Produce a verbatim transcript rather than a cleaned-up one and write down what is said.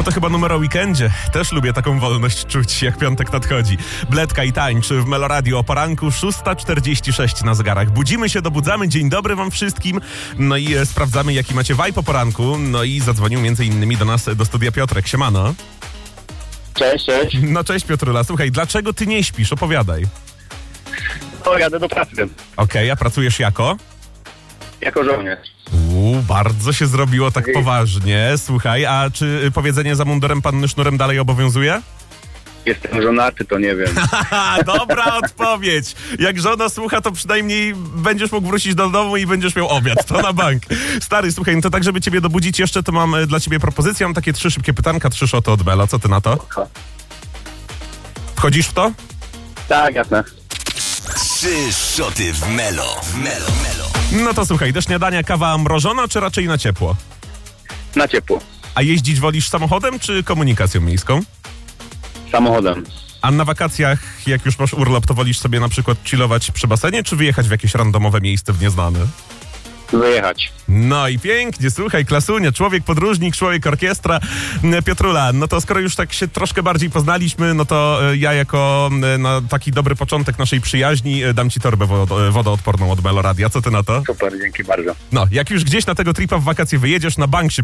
bo to chyba numer o weekendzie. Też lubię taką wolność czuć, jak piątek nadchodzi. Bledka i tańcz w Meloradio o poranku, szósta czterdzieści sześć na zegarach. Budzimy się, dobudzamy. Dzień dobry wam wszystkim. No i e, sprawdzamy, jaki macie vibe po poranku. No i zadzwonił między innymi do nas, do studia Piotrek. Siemano. Cześć, cześć. No cześć Piotrula. Słuchaj, dlaczego ty nie śpisz? Opowiadaj. O, jadę do pracy. Okej, okay, a pracujesz jako? Jako żołnierz. Uuu, bardzo się zrobiło tak poważnie. Słuchaj, a czy powiedzenie za mundurem panny sznurem dalej obowiązuje? Jestem żonaty, to nie wiem. Haha, dobra odpowiedź. Jak żona słucha, to przynajmniej będziesz mógł wrócić do domu i będziesz miał obiad. To na bank. Stary, słuchaj, no to tak, żeby ciebie dobudzić jeszcze, to mam dla ciebie propozycję. Mam takie trzy szybkie pytanka, trzy szoty od Mela. Co ty na to? Wchodzisz w to? Tak, jasne. Trzy szoty w Melo. W Melo, Melo. No to słuchaj, do śniadania kawa mrożona, czy raczej na ciepło? Na ciepło. A jeździć wolisz samochodem, czy komunikacją miejską? Samochodem. A na wakacjach, jak już masz urlop, to wolisz sobie na przykład chillować przy basenie, czy wyjechać w jakieś randomowe miejsce w nieznane? Wyjechać. No i pięknie, słuchaj, klasunie, człowiek podróżnik, człowiek orkiestra. Piotrula, no to skoro już tak się troszkę bardziej poznaliśmy, no to ja jako na taki dobry początek naszej przyjaźni dam ci torbę wodo- wodoodporną od Meloradia. Co ty na to? Super, dzięki bardzo. No, jak już gdzieś na tego tripa w wakacje wyjedziesz, na bank się